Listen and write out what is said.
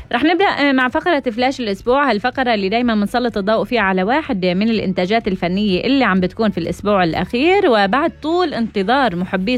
رح نبدأ مع فقرة فلاش الأسبوع، هالفقرة اللي دايما بنسلط الضوء فيها على واحد من الإنتاجات الفنية اللي عم بتكون في الأسبوع الأخير. وبعد طول انتظار محبي